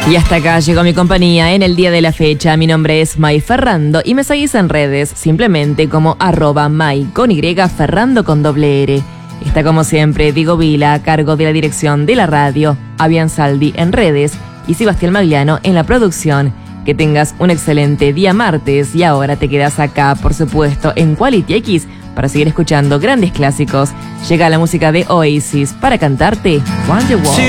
Y hasta acá llegó mi compañía en el día de la fecha. Mi nombre es May Ferrando y me seguís en redes simplemente como @May con Y, Ferrando con doble R. Está como siempre Diego Vila a cargo de la dirección de la radio, Avian Saldi en redes y Sebastián Magliano en la producción. Que tengas un excelente día martes y ahora te quedas acá, por supuesto, en Quality X para seguir escuchando grandes clásicos. Llega la música de Oasis para cantarte Wonderwall.